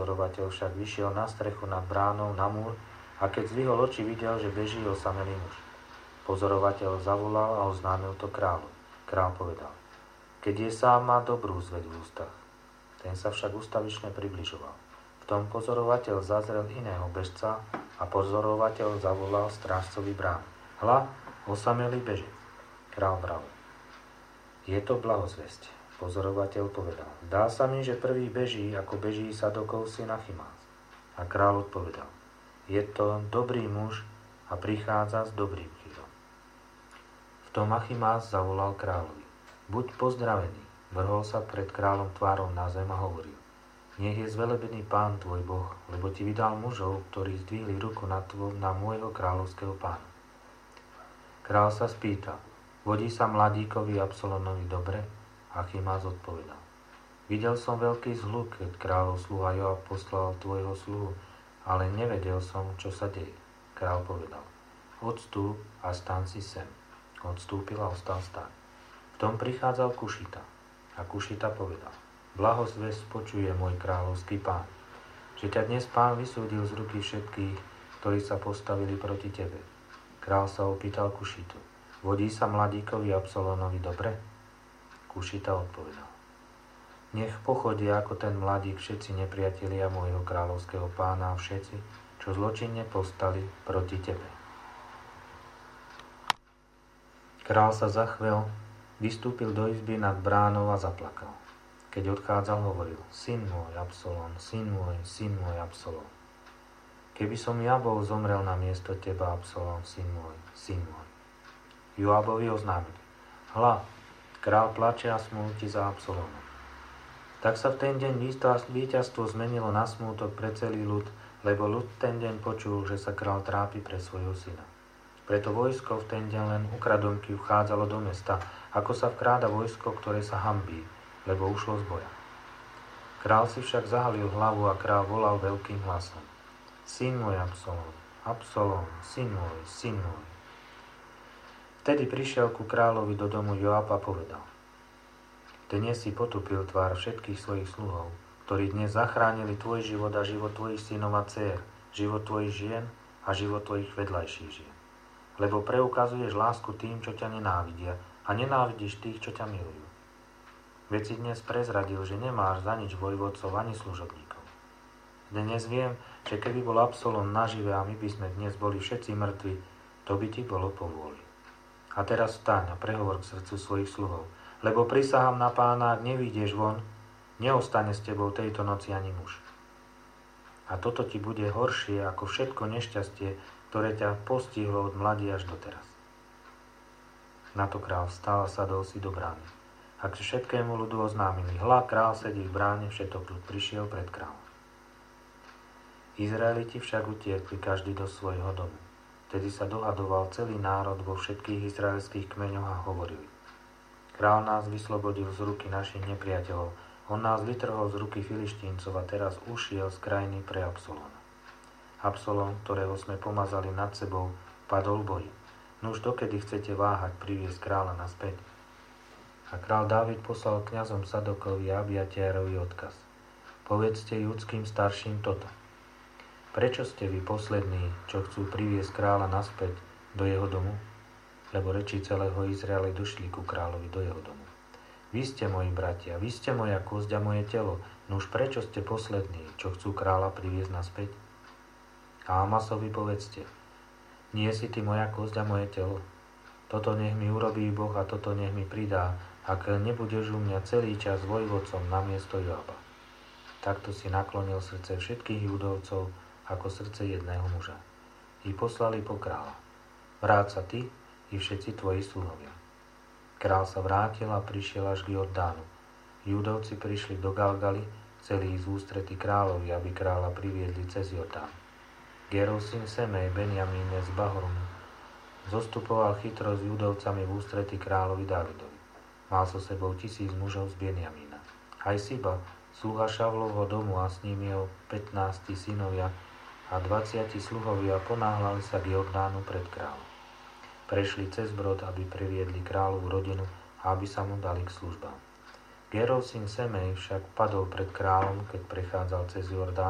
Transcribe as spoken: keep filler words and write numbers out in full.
Pozorovateľ však vyšiel na strechu nad bránou na múr a keď zdvihol oči, videl, že beží osamelý muž. Pozorovateľ zavolal a oznámil to kráľu. Kráľ povedal: keď je sám, má dobrú zveď v ústach. Ten sa však ustavične približoval. V tom pozorovateľ zazrel iného bežca a pozorovateľ zavolal strážcovi brány: hľa, osamelý bežec. Kráľ vravel: je to blahozvesť. Pozorovateľ povedal: dá sa mi, že prvý beží, ako beží Sadokov syn Achimác. A kráľ odpovedal: je to dobrý muž a prichádza s dobrým chýrom. V tom Achimác zavolal kráľovi: buď pozdravený. Vrhol sa pred kráľom tvárou na zem a hovoril: nech je zvelebený Pán tvoj Boh, lebo ti vydal mužov, ktorí zdvihli ruku na, tvo, na môjho kráľovského pána. Kráľ sa spýtal: vodí sa mladíkovi Absalonovi dobre? Achimác odpovedal: videl som veľký zhluk, keď kráľov sluha Joab poslal tvojho sluhu, ale nevedel som, čo sa deje. Kráľ povedal: odstúp a staň si sem. Odstúpil a ostal stáť. V tom prichádzal Kušita. A Kušita povedal: blahozvesť počuje môj kráľovský pán, že ťa dnes Pán vysúdil z ruky všetkých, ktorí sa postavili proti tebe. Kráľ sa opýtal Kušitu: vodí sa mladíkovi Absalonovi dobre? Kušita odpovedal: nech pochodia ako ten mladík všetci nepriatelia môjho kráľovského pána a všetci, čo zločinne povstali proti tebe. Kráľ sa zachvel, vystúpil do izby nad bránou a zaplakal. Keď odchádzal, hovoril: syn môj Absalom, syn môj, syn môj Absalom. Keby som ja bol zomrel na miesto teba, Absalom, syn môj, syn môj. Joabovi oznámili: hľa, král plače a smúti za Absalomom. Tak sa v ten deň víťazstvo zmenilo na smútok pre celý ľud, lebo ľud ten deň počul, že sa král trápi pre svojho syna. Preto vojsko v ten deň len ukradomky vchádzalo do mesta, ako sa vkráda vojsko, ktoré sa hanbí, lebo ušlo z boja. Král si však zahalil hlavu a král volal veľkým hlasom: syn môj Absalom, Absalom, syn môj, syn môj. Vtedy prišiel ku kráľovi do domu Joab a povedal: dnes si potupil tvár všetkých svojich sluhov, ktorí dnes zachránili tvoj život a život tvojich synov a dcér, život tvojich žien a život tvojich vedľajších žien. Lebo preukazuješ lásku tým, čo ťa nenávidia, a nenávidíš tých, čo ťa milujú. Veď si dnes prezradil, že nemáš za nič vojvodcov ani služobníkov. Dnes viem, že keby bol Absalom nažive a my by sme dnes boli všetci mŕtvi, to by ti bolo povôli. A teraz vstaň a prehovor k srdcu svojich sluhov, lebo prisahám na Pána, ak nevyjdeš von, neostane s tebou tejto noci ani muž. A toto ti bude horšie ako všetko nešťastie, ktoré ťa postihlo od mladí až doteraz. Na to král vstal a sadol si do brány. A k všetkému ľudu oznámili: hľa, král sedí v bráne, všetok ľud prišiel pred kráľom. Izraeliti však utiekli každý do svojho domu. Vtedy sa dohadoval celý národ vo všetkých izraelských kmeňoch a hovorili: král nás vyslobodil z ruky našich nepriateľov, on nás vytrhol z ruky Filištíncov a teraz ušiel z krajiny pre Absalóma. Absalom, ktorého sme pomazali nad sebou, padol v boji. No už dokedy chcete váhať priviesť kráľa naspäť? A král Dávid poslal kňazom Sadokovi a Abiatárovi odkaz: povedzte judským starším toto: prečo ste vy poslední, čo chcú priviesť kráľa naspäť do jeho domu? Lebo reči celého Izraela došli ku kráľovi do jeho domu. Vy ste moji bratia, vy ste moja kosť a moje telo, no už prečo ste poslední, čo chcú kráľa priviesť naspäť? A Amasovi povedzte: nie si ty moja kosť a moje telo? Toto nech mi urobí Boh a toto nech mi pridá, ak nebudeš u mňa celý čas vojvodcom namiesto Joaba. Takto si naklonil srdce všetkých Judovcov ako srdce jedného muža. I poslali po kráľa: vráť sa ty i všetci tvoji sluhovia. Král sa vrátil a prišiel až k Jordánu. Judovci prišli do Galgaly, chceli ísť v ústrety kráľovi, aby kráľa priviedli cez Jordán. Gerov syn Semej, Benjamíne z Bahorumu, zostupoval chytro s Judovcami v ústrety kráľovi Dávidovi. Mal so sebou tisíc mužov z Benjamína. Aj Siba, sluha Šavlovho domu a s ním jeho pätnásti synovia a dvaciati sluhovia ponáhľali sa k Jordánu pred kráľom. Prešli cez brod, aby priviedli kráľovú rodinu a aby sa mu dali k službám. Gerov syn Semej však padol pred kráľom, keď prechádzal cez Jordán